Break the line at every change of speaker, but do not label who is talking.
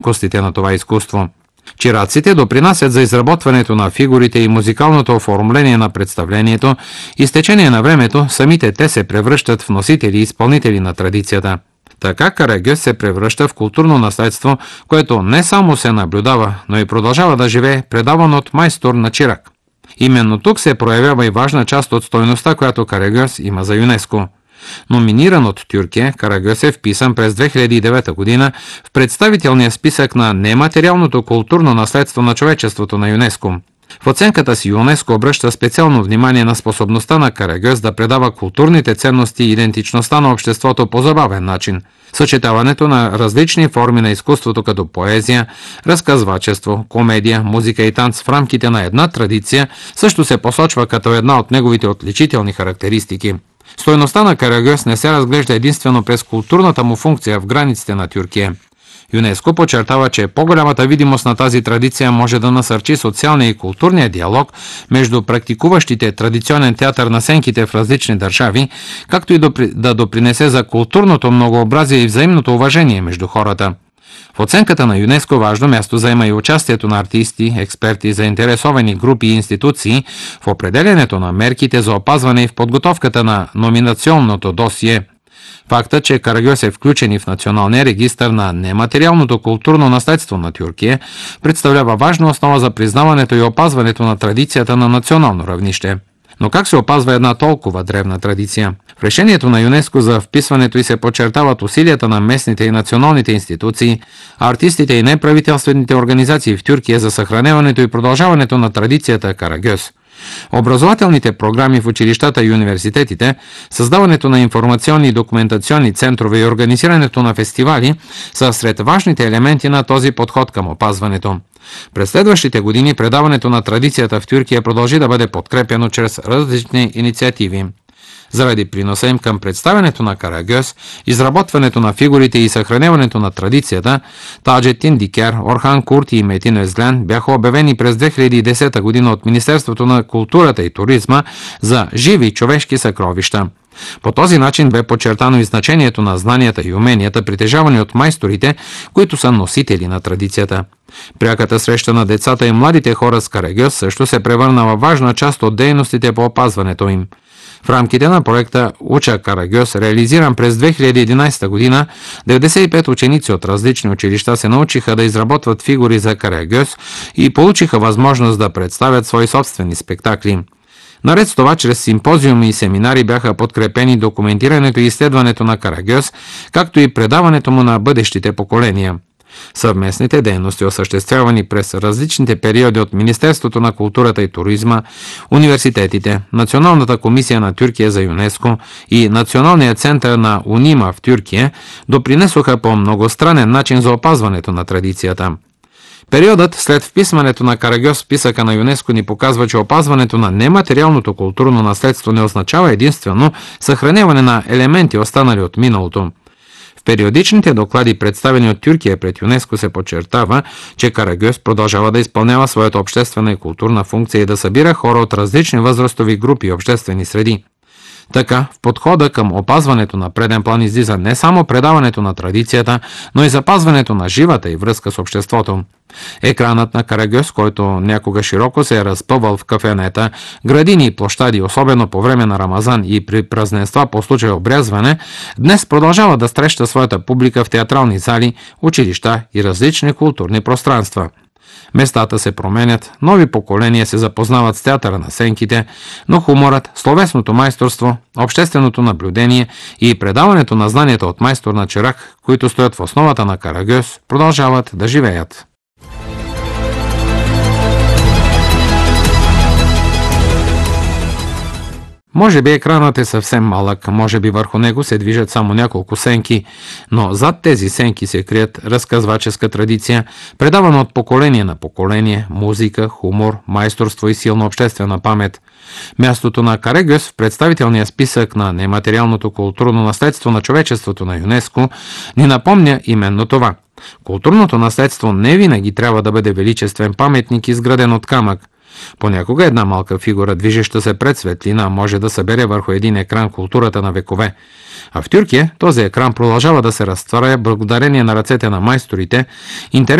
тонкостите на това изкуство. Чираците допринасят за изработването на фигурите и музикалното оформление на представлението и с течение на времето самите те се превръщат в носители и изпълнители на традицията. Така Карагьоз се превръща в културно наследство, което не само се наблюдава, но и продължава да живее, предаван от майстор на чирак. Именно тук се проявява и важна част от стойността, която Карагьоз има за ЮНЕСКО. Номиниран от Тюркия, Карагьоз е вписан през 2009 година в представителния списък на нематериалното културно наследство на човечеството на ЮНЕСКО. В оценката си ЮНЕСКО обръща специално внимание на способността на Карагьоз да предава културните ценности и идентичността на обществото по забавен начин. Съчетаването на различни форми на изкуството като поезия, разказвачество, комедия, музика и танц в рамките на една традиция също се посочва като една от неговите отличителни характеристики. Стойността на Карагьоз не се разглежда единствено през културната му функция в границите на Тюркия. ЮНЕСКО подчертава, че по-голямата видимост на тази традиция може да насърчи социалния и културния диалог между практикуващите традиционен театър на сенките в различни държави, както и да допринесе за културното многообразие и взаимното уважение между хората. В оценката на ЮНЕСКО важно място заема и участието на артисти, експерти, заинтересовани групи и институции в определянето на мерките за опазване и в подготовката на номинационното досие. Факта, че Карагьоз е включен и в Националния регистър на нематериалното културно наследство на Тюркия, представлява важна основа за признаването и опазването на традицията на национално равнище. Но как се опазва една толкова древна традиция? В решението на ЮНЕСКО за вписването й се подчертават усилията на местните и националните институции, артистите и неправителствените организации в Тюркия за съхраняването и продължаването на традицията Карагьоз. Образователните програми в училищата и университетите, създаването на информационни и документационни центрове и организирането на фестивали са сред важните елементи на този подход към опазването. През следващите години предаването на традицията в Тюркия продължи да бъде подкрепено чрез различни инициативи. Заради приноса им към представянето на Карагьоз, изработването на фигурите и съхраняването на традицията, Таджетин Дикер, Орхан Курти и Метин Özlen бяха обявени през 2010 година от Министерството на културата и туризма за живи човешки съкровища. По този начин бе подчертано и значението на знанията и уменията, притежавани от майсторите, които са носители на традицията. Пряката среща на децата и младите хора с Карагьоз също се превърна във важна част от дейностите по опазването им. В рамките на проекта Уча Карагьоз, реализиран през 2011 година, 95 ученици от различни училища се научиха да изработват фигури за Карагьоз и получиха възможност да представят свои собствени спектакли. Наред с това, чрез симпозиуми и семинари бяха подкрепени документирането и изследването на Карагьоз, както и предаването му на бъдещите поколения. Съвместните дейности, осъществявани през различните периоди от Министерството на културата и туризма, университетите, Националната комисия на Тюркия за ЮНЕСКО и Националния център на УНИМА в Тюркия, допринесоха по многостранен начин за опазването на традицията. Периодът след вписването на Карагьоз в списъка на ЮНЕСКО ни показва, че опазването на нематериалното културно наследство не означава единствено съхраняване на елементи, останали от миналото. В периодичните доклади, представени от Тюркия пред ЮНЕСКО, се подчертава, че Карагьоз продължава да изпълнява своята обществена и културна функция и да събира хора от различни възрастови групи и обществени среди. Така, в подхода към опазването на преден план излиза не само предаването на традицията, но и запазването на живата и връзка с обществото. Екранът на Карагьоз, който някога широко се е разпъвал в кафенета, градини и площади, особено по време на Рамазан и при празненства по случай обрязване, днес продължава да среща своята публика в театрални зали, училища и различни културни пространства. Местата се променят, нови поколения се запознават с театъра на сенките, но хуморът, словесното майсторство, общественото наблюдение и предаването на знанията от майстор на чирак, които стоят в основата на Карагьоз, продължават да живеят. Може би екранът е съвсем малък, може би върху него се движат само няколко сенки, но зад тези сенки се крият разказваческа традиция, предавана от поколение на поколение, музика, хумор, майсторство и силна обществена памет. Мястото на Карагьоз в представителния списък на нематериалното културно наследство на човечеството на ЮНЕСКО ни напомня именно това. Културното наследство не винаги трябва да бъде величествен паметник, изграден от камък. Понякога една малка фигура, движеща се пред светлина, може да събере върху един екран културата на векове. А в Тюркия този екран продължава да се разтваря благодарение на ръцете на майсторите,